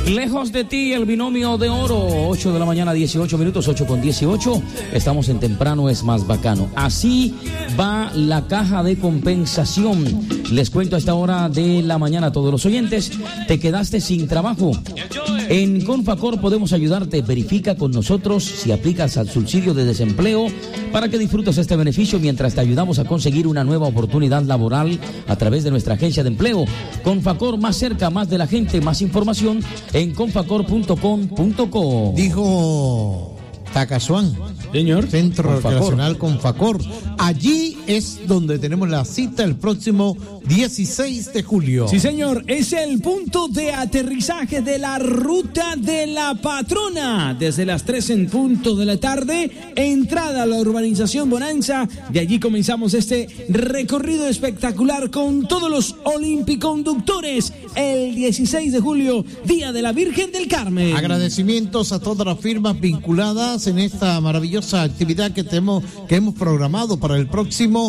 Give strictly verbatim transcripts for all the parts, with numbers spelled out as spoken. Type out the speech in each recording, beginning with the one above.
Lejos de ti, el binomio de oro. Ocho de la mañana, dieciocho minutos, ocho con dieciocho. Estamos en Temprano es Más Bacano. Así va la caja de compensación. Les cuento a esta hora de la mañana a todos los oyentes. ¿Te quedaste sin trabajo? En Confacor podemos ayudarte. Verifica con nosotros si aplicas al subsidio de desempleo para que disfrutes este beneficio mientras te ayudamos a conseguir una nueva oportunidad laboral a través de nuestra agencia de empleo. Confacor, más cerca, más de la gente. Más información en confacor punto com punto co. Dijo Tacazuán, señor, Centro Confacor. Recreacional Confacor. Allí es donde tenemos la cita el próximo dieciséis de julio. Sí, señor, es el punto de aterrizaje de la ruta de la patrona. Desde las tres en punto de la tarde, entrada a la urbanización Bonanza. De allí comenzamos este recorrido espectacular con todos los olimpiconductores. El dieciséis de julio, Día de la Virgen del Carmen. Agradecimientos a todas las firmas vinculadas en esta maravillosa actividad que tenemos, que hemos programado para el próximo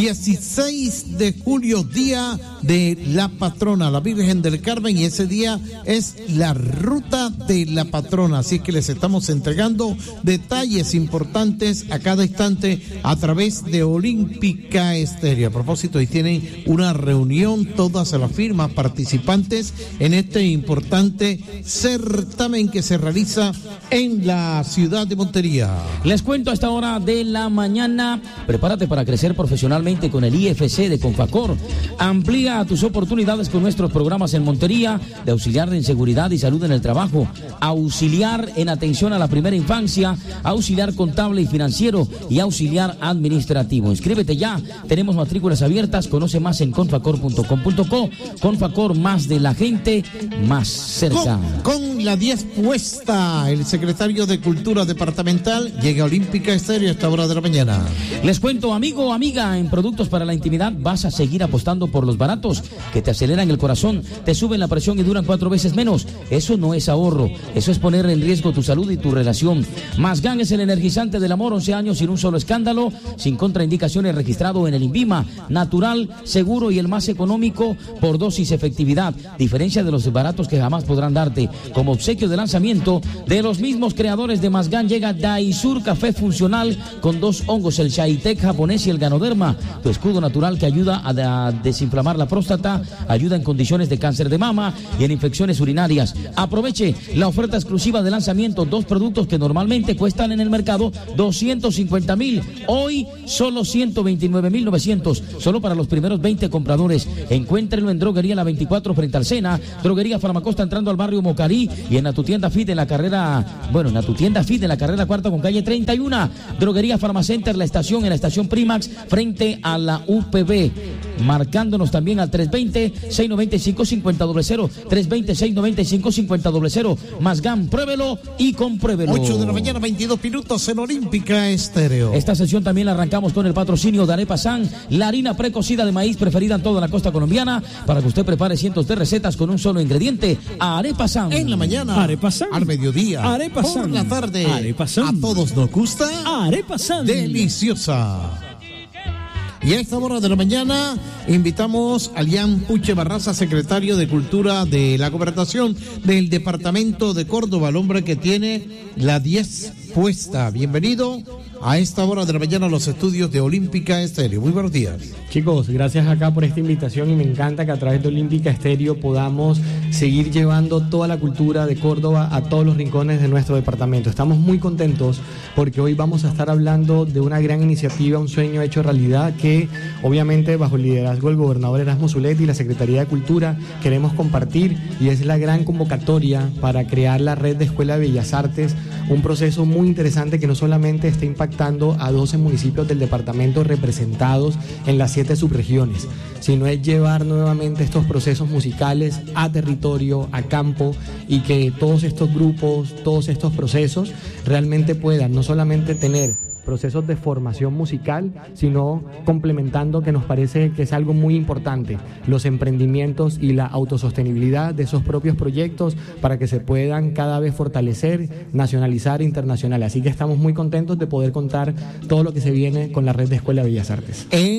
dieciséis de julio, Día de la Patrona, la Virgen del Carmen, y ese día es la ruta de la patrona. Así que les estamos entregando detalles importantes a cada instante a través de Olímpica Estéreo. A propósito, hoy tienen una reunión todas las firmas participantes en este importante certamen que se realiza en la ciudad de Montería. Les cuento a esta hora de la mañana, prepárate para crecer profesionalmente con el I F C de Confacor. Amplía tus oportunidades con nuestros programas en Montería, de auxiliar en seguridad y salud en el trabajo, auxiliar en atención a la primera infancia, auxiliar contable y financiero y auxiliar administrativo. Inscríbete ya, tenemos matrículas abiertas, conoce más en confacor punto com punto co. Confacor, más de la gente, más cerca. Con, con la diez puesta, el secretario de Cultura Departamental llega a Olímpica Estéreo a esta hora de la mañana. Les cuento, amigo o amiga, en productos para la intimidad vas a seguir apostando por los baratos que te aceleran el corazón, te suben la presión y duran cuatro veces menos. Eso no es ahorro, eso es poner en riesgo tu salud y tu relación. Masgan es el energizante del amor, once años sin un solo escándalo, sin contraindicaciones, registrado en el INVIMA, natural, seguro y el más económico por dosis efectividad, diferencia de los baratos que jamás podrán darte. Como obsequio de lanzamiento de los mismos creadores de Masgan llega Daisur Café Funcional con dos hongos, el Shaitec japonés y el Ganoderma, tu escudo natural que ayuda a, a desinflamar la próstata, ayuda en condiciones de cáncer de mama y en infecciones urinarias. Aproveche la oferta exclusiva de lanzamiento, dos productos que normalmente cuestan en el mercado doscientos cincuenta mil, hoy solo ciento veintinueve mil novecientos, solo para los primeros veinte compradores. Encuéntrenlo en Droguería La veinticuatro frente al Sena, Droguería Farmacosta entrando al barrio Mocarí y en la tu tienda Fit en la carrera, bueno, en la tu tienda Fit en la carrera cuarta con calle treinta y uno, Droguería Farmacenter, la estación en la estación Primax frente a la U P B. Marcándonos también al tres veinte, seiscientos noventa y cinco, cincuenta cero cero, tres veinte, seiscientos noventa y cinco, cincuenta cero cero. Masgan, pruébelo y compruébelo. ocho de la mañana, veintidós minutos en Olímpica Estéreo. Esta sesión también la arrancamos con el patrocinio de Arepa San, la harina precocida de maíz preferida en toda la costa colombiana, para que usted prepare cientos de recetas con un solo ingrediente. Arepa San. En la mañana, Arepa San. al mediodía, Arepa por San. la tarde, Arepa San. a todos nos gusta Arepa San. deliciosa. Y a esta hora de la mañana invitamos a Lian Puche Barraza, secretario de Cultura de la Gobernación del Departamento de Córdoba, el hombre que tiene la diez puesta. Bienvenido a esta hora de la mañana a los estudios de Olímpica Estéreo. Muy buenos días. Chicos, gracias acá por esta invitación y me encanta que a través de Olímpica Estéreo podamos seguir llevando toda la cultura de Córdoba a todos los rincones de nuestro departamento. Estamos muy contentos porque hoy vamos a estar hablando de una gran iniciativa, un sueño hecho realidad que obviamente bajo el liderazgo del gobernador Erasmo Zuleta y la Secretaría de Cultura queremos compartir, y es la gran convocatoria para crear la red de Escuela de Bellas Artes, un proceso muy interesante que no solamente está impactando a doce municipios del departamento representados en las siete subregiones, sino es llevar nuevamente estos procesos musicales a territorio, a campo, y que todos estos grupos, todos estos procesos realmente puedan no solamente tener procesos de formación musical, sino complementando, que nos parece que es algo muy importante, los emprendimientos y la autosostenibilidad de esos propios proyectos para que se puedan cada vez fortalecer, nacionalizar e internacional. Así que estamos muy contentos de poder contar todo lo que se viene con la red de Escuela de Bellas Artes. En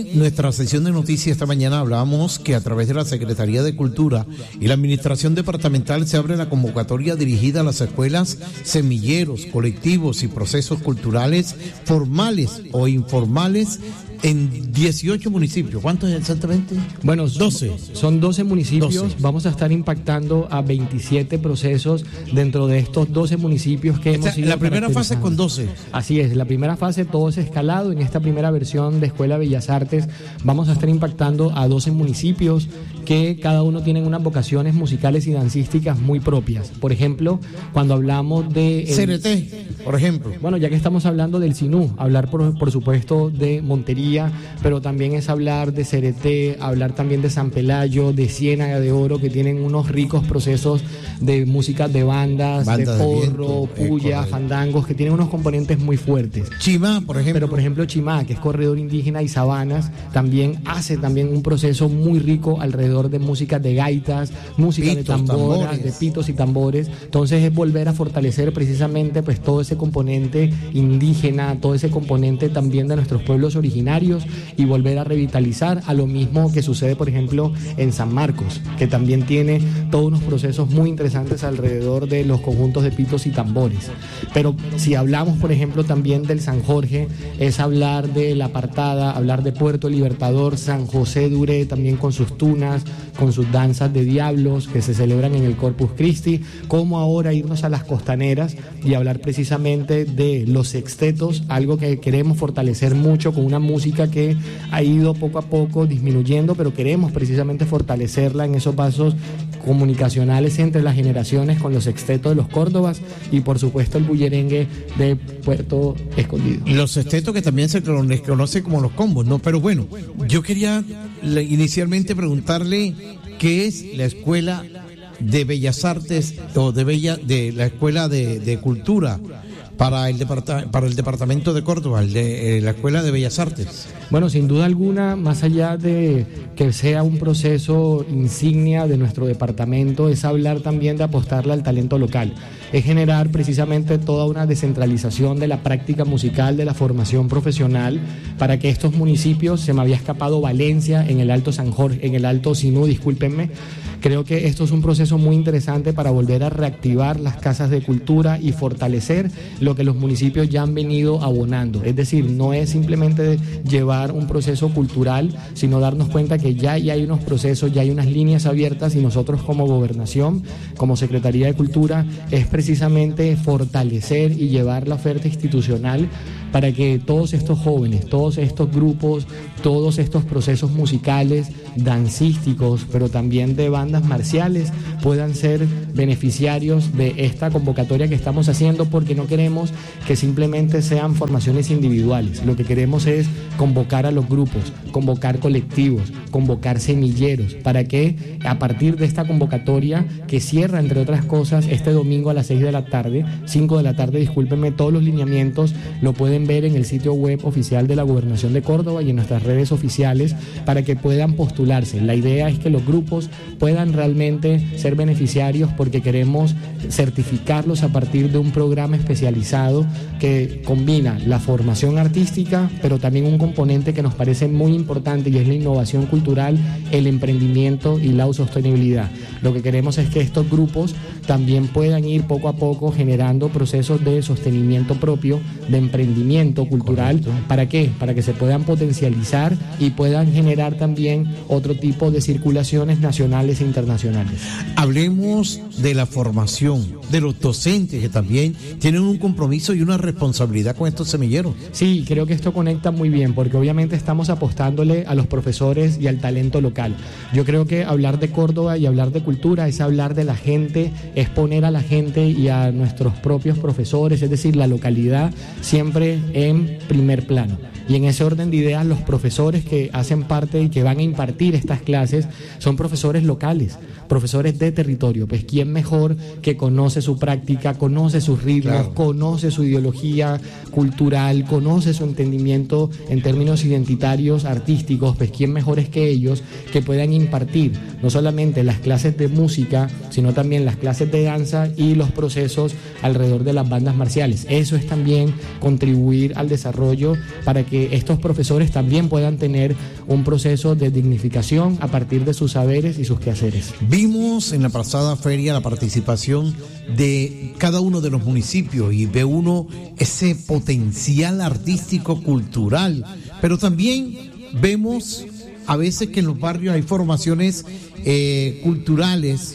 nuestra sesión de noticias esta mañana hablábamos que a través de la Secretaría de Cultura y la Administración Departamental se abre la convocatoria dirigida a las escuelas, semilleros, colectivos y procesos culturales formales o informales en dieciocho municipios. ¿Cuántos exactamente? Bueno, doce. Son doce municipios. doce. Vamos a estar impactando a veintisiete procesos dentro de estos doce municipios que Esta, hemos ido La primera fase con doce. Así es, la primera fase todo es escalado. En esta primera versión de Escuela Bellas Artes vamos a estar impactando a doce municipios que cada uno tienen unas vocaciones musicales y dancísticas muy propias. Por ejemplo, cuando hablamos de... C R T, por ejemplo. Bueno, ya que estamos hablando del Sinú, hablar por, por supuesto de Montería, pero también es hablar de Cereté, hablar también de San Pelayo, de Ciénaga de Oro, que tienen unos ricos procesos de música de bandas, Banda de de porro, viento, puya, eh, fandangos, que tienen unos componentes muy fuertes. Chimá, por ejemplo. Pero por ejemplo Chimá, que es corredor indígena y sabanas, también hace también un proceso muy rico alrededor de música de gaitas, música Pitos, de tamboras, tambores. de pitos y tambores. Entonces es volver a fortalecer precisamente pues todo ese componente indígena, todo ese componente también de nuestros pueblos originarios y volver a revitalizar, a lo mismo que sucede por ejemplo en San Marcos, que también tiene todos unos procesos muy interesantes alrededor de los conjuntos de pitos y tambores. Pero si hablamos por ejemplo también del San Jorge, es hablar de La Apartada, hablar de Puerto Libertador, San José Duré también con sus tunas, con sus danzas de diablos que se celebran en el Corpus Christi, como ahora irnos a las costaneras y hablar precisamente de los sextetos, algo que queremos fortalecer mucho con una música que ha ido poco a poco disminuyendo, pero queremos precisamente fortalecerla en esos pasos comunicacionales entre las generaciones con los sextetos de los Córdobas y por supuesto el bullerengue de Puerto Escondido. Los sextetos que también se les conoce como los combos, ¿no? Pero bueno, yo quería le- inicialmente preguntarle qué es la Escuela de Bellas Artes o de Bella de la Escuela de, de Cultura para el departa, para el departamento de Córdoba, el de eh, la Escuela de Bellas Artes. Bueno, sin duda alguna, más allá de que sea un proceso insignia de nuestro departamento, es hablar también de apostarle al talento local. Es generar precisamente toda una descentralización de la práctica musical, de la formación profesional, para que estos municipios, se me había escapado Valencia, en el Alto San Jorge, en el Alto Sinú, discúlpenme. Creo que esto es un proceso muy interesante para volver a reactivar las casas de cultura y fortalecer lo que los municipios ya han venido abonando. Es decir, no es simplemente llevar un proceso cultural, sino darnos cuenta que ya, ya hay unos procesos, ya hay unas líneas abiertas y nosotros como gobernación, como Secretaría de Cultura, es precisamente fortalecer y llevar la oferta institucional para que todos estos jóvenes, todos estos grupos, todos estos procesos musicales, dancísticos, pero también de bandas marciales, puedan ser beneficiarios de esta convocatoria que estamos haciendo, porque no queremos que simplemente sean formaciones individuales. Lo que queremos es convocar a los grupos, convocar colectivos, convocar semilleros, para que a partir de esta convocatoria, que cierra entre otras cosas este domingo a las seis de la tarde, cinco de la tarde, discúlpenme, todos los lineamientos lo pueden ver en el sitio web oficial de la Gobernación de Córdoba y en nuestras redes oficiales para que puedan postularse. La idea es que los grupos puedan realmente ser beneficiarios, porque queremos certificarlos a partir de un programa especializado que combina la formación artística, pero también un componente que nos parece muy importante, y es la innovación cultural, el emprendimiento y la sostenibilidad. Lo que queremos es que estos grupos también puedan ir poco a poco generando procesos de sostenimiento propio, de emprendimiento cultural. Correcto. ¿Para qué? Para que se puedan potencializar y puedan generar también otro tipo de circulaciones nacionales e internacionales. Hablemos de la formación, de los docentes que también tienen un compromiso y una responsabilidad con estos semilleros. Sí, creo que esto conecta muy bien, porque obviamente estamos apostándole a los profesores y al talento local. Yo creo que hablar de Córdoba y hablar de cultura es hablar de la gente, es poner a la gente y a nuestros propios profesores, es decir, la localidad siempre en primer plano. Y en ese orden de ideas, los profesores que hacen parte y que van a impartir estas clases son profesores locales, profesores de territorio. Pues quién mejor que conoce su práctica, conoce sus ritmos, claro. conoce conoce su ideología cultural, conoce su entendimiento en términos identitarios, artísticos, pues quién mejores que ellos que puedan impartir no solamente las clases de música, sino también las clases de danza y los procesos alrededor de las bandas marciales. Eso es también contribuir al desarrollo para que estos profesores también puedan tener un proceso de dignificación a partir de sus saberes y sus quehaceres. Vimos en la pasada feria la participación de cada uno de los municipios y ve uno ese potencial artístico cultural, pero también vemos a veces que en los barrios hay formaciones eh, culturales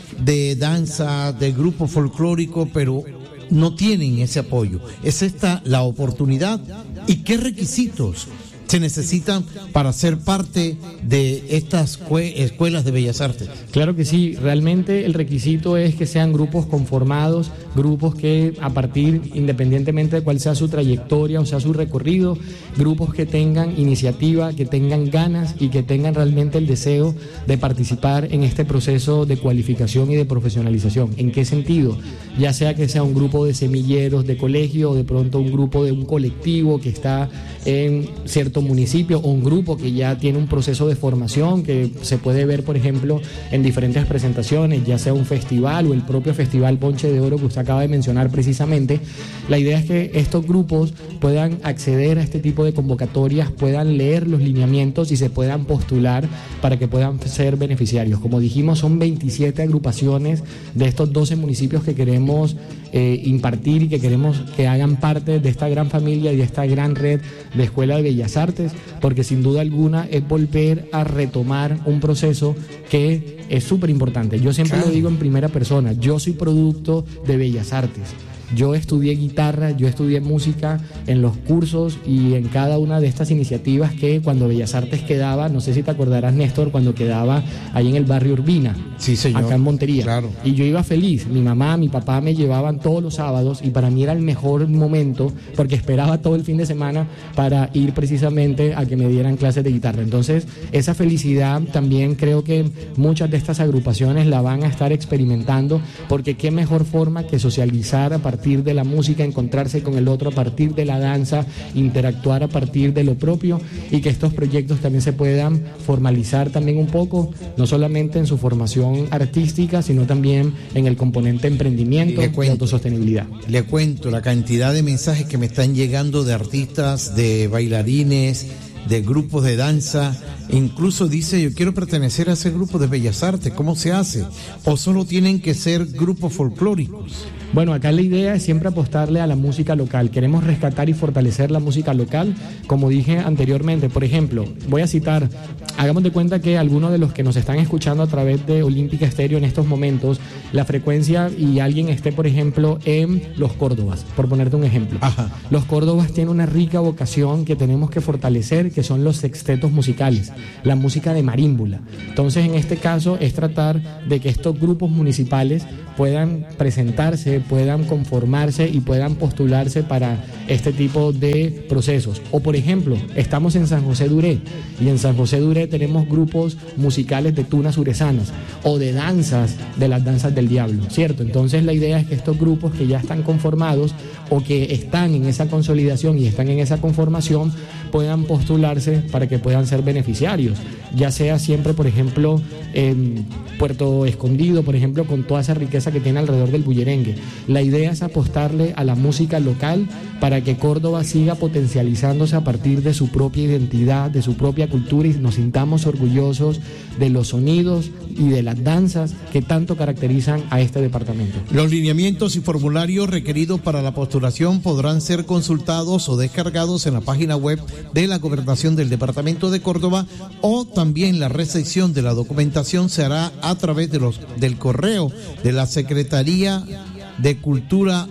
de danza, de grupo folclórico, pero no tienen ese apoyo. ¿Es esta la oportunidad? ¿Y qué requisitos se necesitan para ser parte de estas escuelas de Bellas Artes? Claro que sí, realmente el requisito es que sean grupos conformados, grupos que a partir, independientemente de cuál sea su trayectoria o sea su recorrido, grupos que tengan iniciativa, que tengan ganas y que tengan realmente el deseo de participar en este proceso de cualificación y de profesionalización. ¿En qué sentido? Ya sea que sea un grupo de semilleros de colegio o de pronto un grupo de un colectivo que está en cierto municipio o un grupo que ya tiene un proceso de formación que se puede ver, por ejemplo, en diferentes presentaciones, ya sea un festival o el propio Festival Ponche de Oro que usted acaba de mencionar precisamente. La idea es que estos grupos puedan acceder a este tipo de convocatorias, puedan leer los lineamientos y se puedan postular para que puedan ser beneficiarios. Como dijimos, son veintisiete agrupaciones de estos doce municipios que queremos eh, impartir y que queremos que hagan parte de esta gran familia y de esta gran red de Escuela de Bellas Artes, porque sin duda alguna es volver a retomar un proceso que es súper importante. Yo siempre claro. lo digo en primera persona, yo soy producto de Bellas Artes. Yo estudié guitarra, yo estudié música en los cursos y en cada una de estas iniciativas que cuando Bellas Artes quedaba, no sé si te acordarás, Néstor, cuando quedaba ahí en el barrio Urbina, sí, señor. Acá en Montería. Claro. Y yo iba feliz, mi mamá, mi papá me llevaban todos los sábados y para mí era el mejor momento porque esperaba todo el fin de semana para ir precisamente a que me dieran clases de guitarra. Entonces, esa felicidad también creo que muchas de estas agrupaciones la van a estar experimentando porque qué mejor forma que socializar a partir A partir de la música, encontrarse con el otro a partir de la danza, interactuar a partir de lo propio y que estos proyectos también se puedan formalizar también un poco, no solamente en su formación artística, sino también en el componente emprendimiento y autosostenibilidad. Le cuento la cantidad de mensajes que me están llegando de artistas, de bailarines, de grupos de danza. Incluso dice, yo quiero pertenecer a ese grupo de Bellas Artes. ¿Cómo se hace? ¿O solo tienen que ser grupos folclóricos? Bueno, acá la idea es siempre apostarle a la música local. Queremos rescatar y fortalecer la música local, como dije anteriormente. Por ejemplo, voy a citar, hagamos de cuenta que algunos de los que nos están escuchando a través de Olímpica Estéreo en estos momentos, la frecuencia y alguien esté, por ejemplo, en Los Córdobas, por ponerte un ejemplo. Ajá. Los Córdobas tienen una rica vocación que tenemos que fortalecer, que son los sextetos musicales, la música de marímbula. Entonces, en este caso, es tratar de que estos grupos municipales puedan presentarse, puedan conformarse y puedan postularse para este tipo de procesos. O por ejemplo, estamos en San José Duré y en San José Duré tenemos grupos musicales de tunas urezanas o de danzas, de las danzas del diablo, ¿cierto? Entonces la idea es que estos grupos que ya están conformados o que están en esa consolidación y están en esa conformación puedan postularse para que puedan ser beneficiarios, ya sea siempre, por ejemplo, en Puerto Escondido, por ejemplo, con toda esa riqueza que tiene alrededor del bullerengue. La idea es apostarle a la música local para que Córdoba siga potencializándose a partir de su propia identidad, de su propia cultura y nos sintamos orgullosos de los sonidos y de las danzas que tanto caracterizan a este departamento. Los lineamientos y formularios requeridos para la postulación podrán ser consultados o descargados en la página web de la Gobernación del Departamento de Córdoba o también la recepción de la documentación se hará a través de los del correo de la Secretaría de Cultura,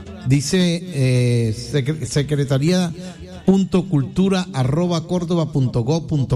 dice eh, secretaría punto cultura arroba córdoba punto gob punto co.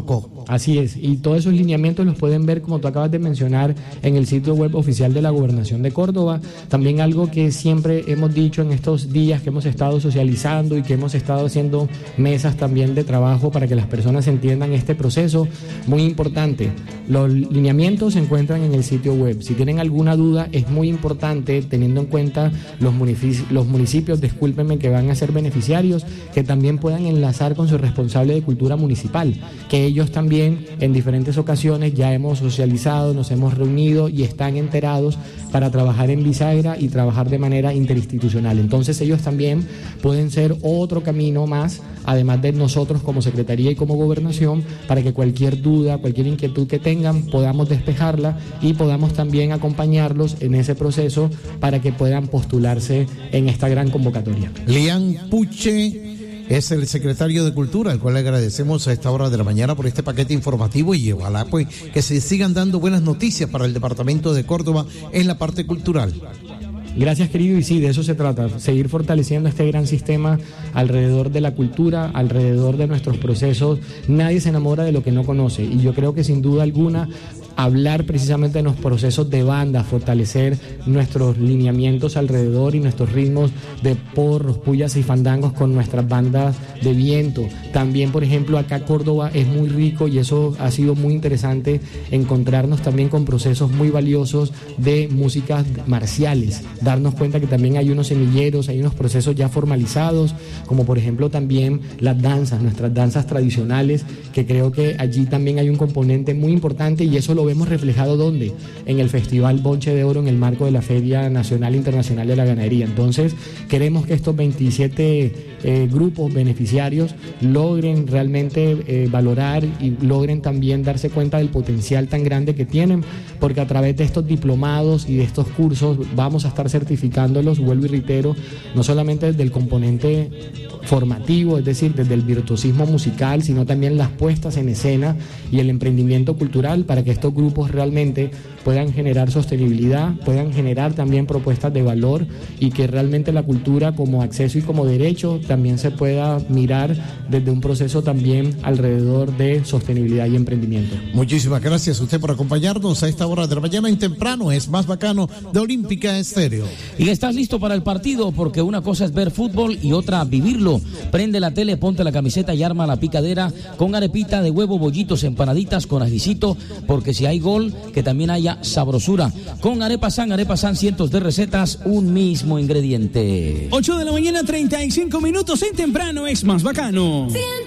Así es, y todos esos lineamientos los pueden ver, como tú acabas de mencionar, en el sitio web oficial de la Gobernación de Córdoba. También algo que siempre hemos dicho en estos días que hemos estado socializando y que hemos estado haciendo mesas también de trabajo para que las personas entiendan este proceso, muy importante, los lineamientos se encuentran en el sitio web. Si tienen alguna duda, es muy importante, teniendo en cuenta los municipios, los municipios, discúlpenme, que van a ser beneficiarios, que también puedan enlazar con su responsable de cultura municipal, que ellos también en diferentes ocasiones ya hemos socializado, nos hemos reunido y están enterados para trabajar en bisagra y trabajar de manera interinstitucional. Entonces ellos también pueden ser otro camino más, además de nosotros como Secretaría y como Gobernación, para que cualquier duda, cualquier inquietud que tengan, podamos despejarla y podamos también acompañarlos en ese proceso para que puedan postularse en esta gran convocatoria. Lian Puche es el secretario de Cultura, al cual le agradecemos a esta hora de la mañana por este paquete informativo, y ojalá pues que se sigan dando buenas noticias para el departamento de Córdoba en la parte cultural. Gracias, querido, y sí, de eso se trata, seguir fortaleciendo este gran sistema alrededor de la cultura, alrededor de nuestros procesos. Nadie se enamora de lo que no conoce, y yo creo que sin duda alguna hablar precisamente de los procesos de banda, fortalecer nuestros lineamientos alrededor y nuestros ritmos de porros, pullas y fandangos con nuestras bandas de viento. También, por ejemplo, acá Córdoba es muy rico, y eso ha sido muy interesante, encontrarnos también con procesos muy valiosos de músicas marciales, darnos cuenta que también hay unos semilleros, hay unos procesos ya formalizados, como por ejemplo también las danzas, nuestras danzas tradicionales, que creo que allí también hay un componente muy importante, y eso lo vemos reflejado ¿dónde? En el Festival Bonche de Oro, en el marco de la Feria Nacional e Internacional de la Ganadería. Entonces queremos que estos veintisiete eh, grupos beneficiarios logren realmente eh, valorar y logren también darse cuenta del potencial tan grande que tienen, porque a través de estos diplomados y de estos cursos vamos a estar certificándolos, vuelvo y reitero, no solamente desde el componente formativo, es decir, desde el virtuosismo musical, sino también las puestas en escena y el emprendimiento cultural, para que estos grupos realmente puedan generar sostenibilidad, puedan generar también propuestas de valor, y que realmente la cultura como acceso y como derecho también se pueda mirar desde un proceso también alrededor de sostenibilidad y emprendimiento. Muchísimas gracias a usted por acompañarnos a esta hora de la mañana en Temprano es Más Bacano de Olímpica Estéreo. Y estás listo para el partido, porque una cosa es ver fútbol y otra vivirlo. Prende la tele, ponte la camiseta y arma la picadera con arepita de huevo, bollitos, empanaditas con ajicito, porque si hay gol, que también haya sabrosura. Con Arepa San, Arepa San, cientos de recetas, un mismo ingrediente. ocho de la mañana, treinta y cinco minutos en Temprano es Más Bacano.